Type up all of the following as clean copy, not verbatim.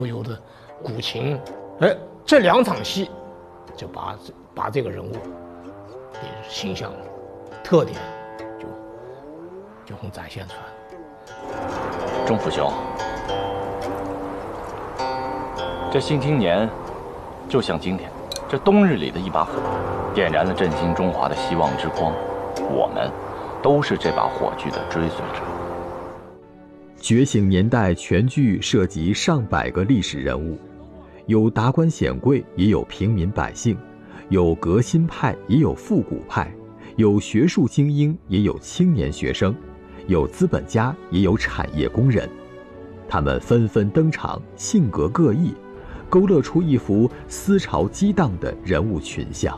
有的古琴，哎，这2场戏就把这个人物的形象特点就很展现出来。 钟府兄，这新青年就像今天这冬日里的一把火，点燃了振兴中华的希望之光。我们都是这把火炬的追随者。 觉醒年代全剧涉及上百个历史人物，有达官显贵，也有平民百姓，有革新派，也有复古派，有学术精英，也有青年学生，有资本家，也有产业工人。他们纷纷登场，性格各异，勾勒出一幅思潮激荡的人物群像。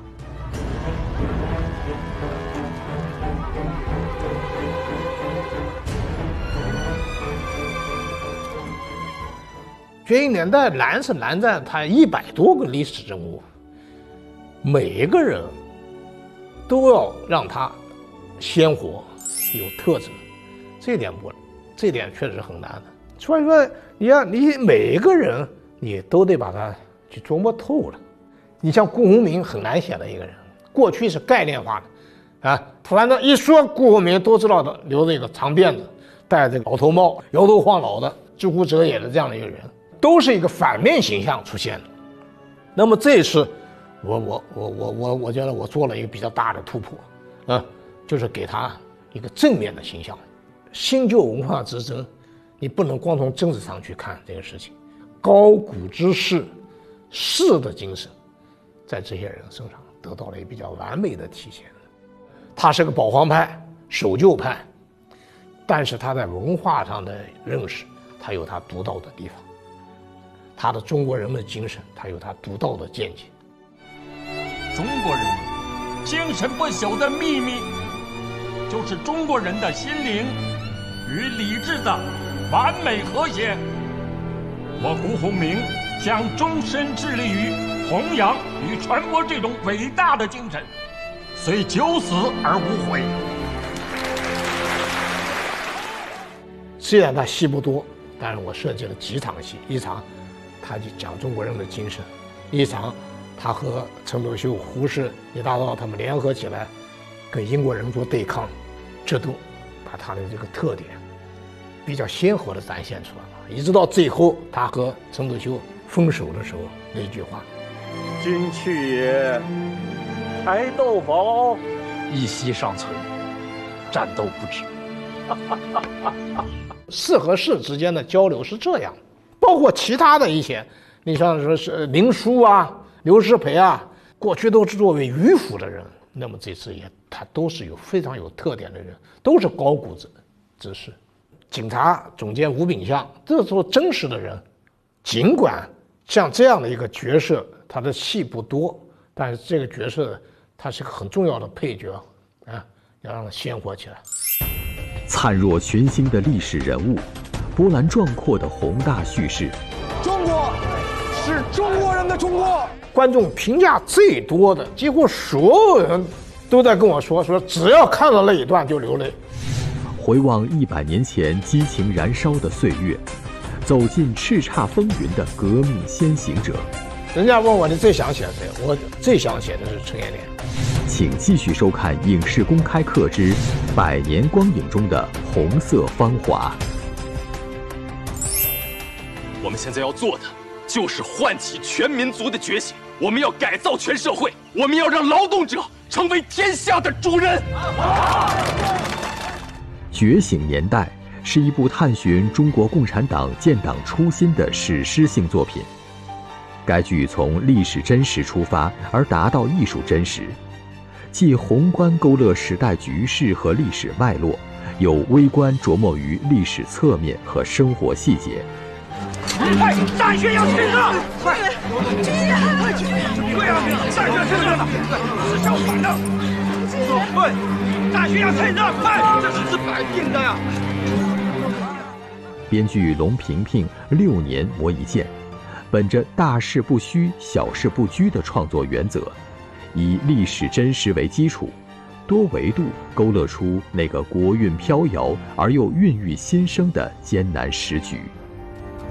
觉醒年代难是难在它100多个历史人物，每一个人都要让他鲜活有特质，这点确实很难的。所以说你每一个人你都得把他去琢磨透了。你像顾鸿铭很难写的一个人，过去是概念化的啊，反正一说顾鸿铭都知道的，留着一个长辫子，戴这个老头帽，摇头晃脑的，知乎者也的这样的一个人，都是一个反面形象出现的。那么这一次我觉得我做了一个比较大的突破啊，就是给他一个正面的形象。新旧文化之争，你不能光从政治上去看这个事情，高古之士，士的精神在这些人身上得到了一个比较完美的体现。他是个保皇派，守旧派，但是他在文化上的认识，他有他独到的地方，他的中国人的精神，他有他独到的见解。 中国人精神不朽的秘密，就是中国人的心灵与理智的完美和谐。我顾鸿铭将终身致力于弘扬与传播这种伟大的精神，虽九死而无悔。 虽然他戏不多，但是我设计了几场戏，一场他就讲中国人的精神，一场他和陈独秀、胡适、李大钊他们联合起来跟英国人做对抗，这都把他的这个特点比较鲜活地展现出来了。一直到最后他和陈独秀分手的时候那句话： 今去也，柴斗宝一息尚存，战斗不止。 士和士之间的交流是这样，包括其他的一些，你像说是林殊啊、刘师培啊，过去都是作为迂腐的人，那么这次他都是有非常有特点的人，都是高古之士。警察总监吴炳相，这时候真实的人，尽管像这样的一个角色，他的戏不多，但是这个角色他是个很重要的配角啊，要让他鲜活起来。 灿若群星的历史人物，波澜壮阔的宏大叙事。 中国是中国人的中国。 观众评价最多的，几乎所有人都在跟我说，只要看到那一段就流泪。 回望100年前激情燃烧的岁月，走进叱咤风云的革命先行者。 人家问我你最想写谁，我最想写的是陈延年。 请继续收看影视公开课之100年光影中的红色芳华。 我们现在要做的就是唤起全民族的觉醒，我们要改造全社会，我们要让劳动者成为天下的主人。 觉醒年代是一部探寻中国共产党建党初心的史诗性作品。该剧从历史真实出发，而达到艺术真实，既宏观勾勒时代局势和历史脉络，有微观琢磨于历史侧面和生活细节。 快，大学要趁热！快，对啊，大学趁热了，是相反的。对，大学要趁热，快，这是摆定的呀。 编剧龙平平6年磨一剑，本着大事不虚、小事不拘的创作原则，以历史真实为基础，多维度勾勒出那个国运飘摇而又孕育新生的艰难时局。